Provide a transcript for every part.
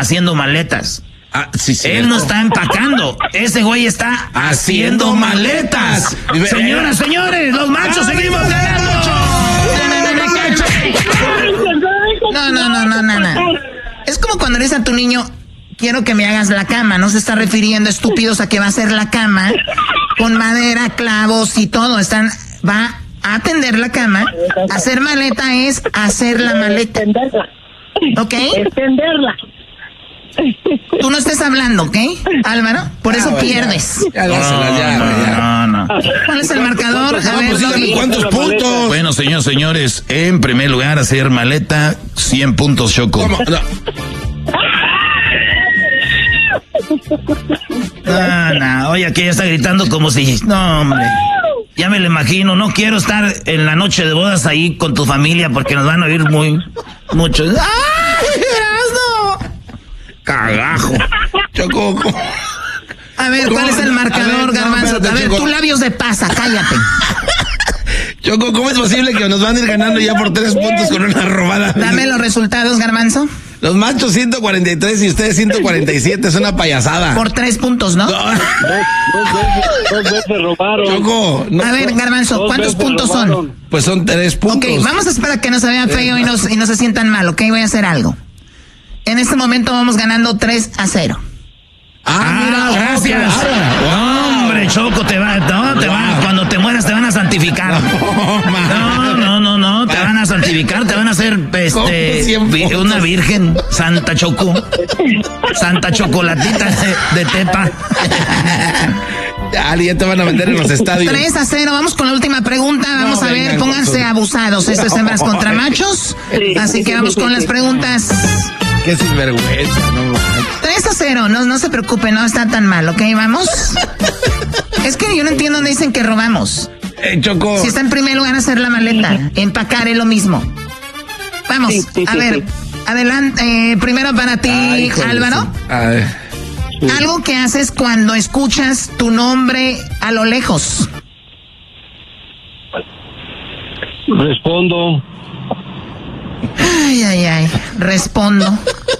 haciendo maletas. Sí, él no está empacando. Ese güey está haciendo maletas. Señoras, señores, los machos seguimos ganando. No. Es como cuando le dices a tu niño, quiero que me hagas la cama. No se está refiriendo, estúpidos, a que va a hacer la cama con madera, clavos y todo. Va a tender la cama. Hacer maleta es hacer la maleta. ¿Ok? Extenderla. Tú no estés hablando, ¿ok, Álvaro? Por eso pierdes. No. ¿Cuál es el marcador? A ver, pues ¿cuántos puntos? Bueno, señores, en primer lugar, hacer maleta, 100 puntos, Choco. No, oye, aquí ya está gritando como si... No, hombre. Ya me lo imagino, no quiero estar en la noche de bodas ahí con tu familia porque nos van a oír mucho. ¡Ay, Erasmo! Cagajo. Choco. A ver, ¿cuál es el marcador, Garbanzo? A ver, tú labios de pasa, cállate. Choco, ¿cómo es posible que nos van a ir ganando ya por 3 puntos con una robada? Dame los resultados, Garbanzo. Los machos 143 y ustedes 147, es una payasada. Por 3 puntos, ¿no? Dos veces robaron. Choco. A ver, Garbanzo, ¿cuántos puntos son? Pues son 3 puntos. Ok, vamos a esperar a que no se vean feo y no se sientan mal, ¿ok? Voy a hacer algo. En este momento vamos ganando 3-0. Mira, gracias. Hombre, Choco, cuando te mueras te van a santificar. No, te van a santificar, te van a hacer una virgen, Santa Choco. Santa Chocolatita de Tepa. Ya te van a vender en los estadios. 3-0, vamos con la última pregunta. Vamos a ver, pónganse abusados. Esto es hembras contra machos. Así que vamos con las preguntas. Qué sinvergüenza, no. 3-0, no se preocupen, no está tan mal, ¿ok? ¿Vamos? Es que yo no entiendo dónde dicen que robamos. Choco. Si está en primer lugar hacer la maleta, empacar es lo mismo. Vamos, a ver, adelante, primero para ti, Álvaro. Algo que haces cuando escuchas tu nombre a lo lejos. Respondo. Ay, respondo.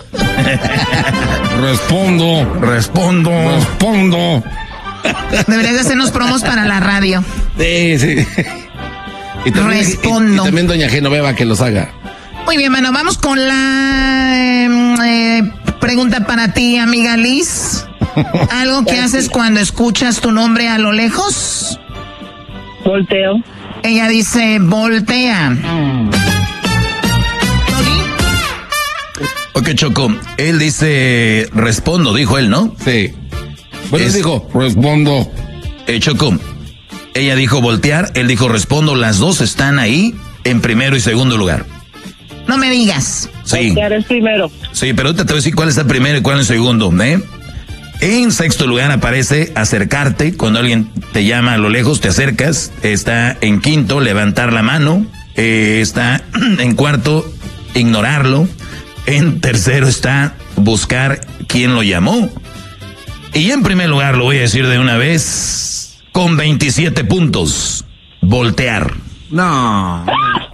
Respondo. Deberías de hacernos promos para la radio. Sí. Respondo. Y también doña Genoveva que los haga. Muy bien, bueno, vamos con la pregunta para ti, amiga Liz. ¿Algo que haces cuando escuchas tu nombre a lo lejos? Volteo. Ella dice, voltea. Ok, Choco, él dice, respondo, dijo él, ¿no? Sí. Bueno, él dijo, respondo. Choco, ella dijo voltear, él dijo respondo, las dos están ahí en primero y segundo lugar. No me digas. Sí. Voltear es primero. Sí, pero ahorita te voy a decir cuál está primero y cuál es segundo, ¿eh? En sexto lugar aparece acercarte, cuando alguien te llama a lo lejos, te acercas. Está en quinto, levantar la mano. Está en cuarto, ignorarlo. En tercero está buscar quién lo llamó. Y en primer lugar, lo voy a decir de una vez, con 27 puntos, voltear. No.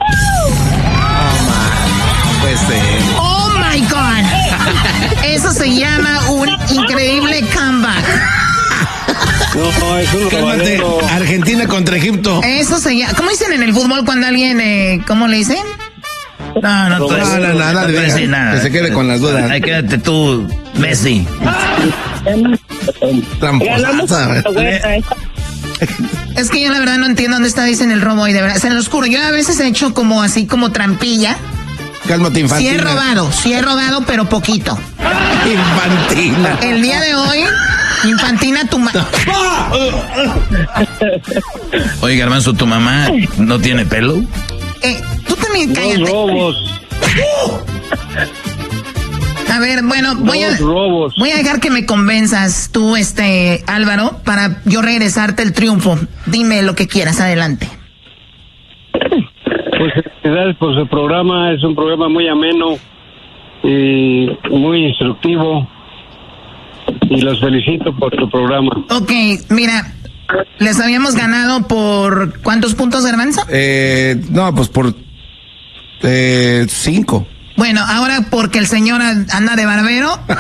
Puede ser. Oh my God. Eso se llama un increíble comeback. No, es un robadero. Argentina contra Egipto. Eso se llama. ¿Cómo dicen en el fútbol cuando alguien, cómo le dicen? No, nada. Que se quede con las dudas. Ahí quédate tú, Messi. Tramposa. Es que yo la verdad no entiendo dónde está, dicen el robo y de verdad, se los juro, yo a veces he hecho como así, como trampilla. Cálmate, Infantina. Sí he robado, pero poquito. Infantina. El día de hoy, Infantina, tu mamá. Oye, Garbanzo, ¿tu mamá no tiene pelo? Tú también cállate. Dos robos. A ver, bueno, voy a dejar que me convenzas tú, Álvaro, para yo regresarte el triunfo. Dime lo que quieras, adelante. Pues felicidades por su programa, es un programa muy ameno y muy instructivo. Y los felicito por tu programa. Ok, mira, les habíamos ganado por ¿cuántos puntos, Garbanzo? No, pues por 5. Bueno, ahora porque el señor anda de barbero,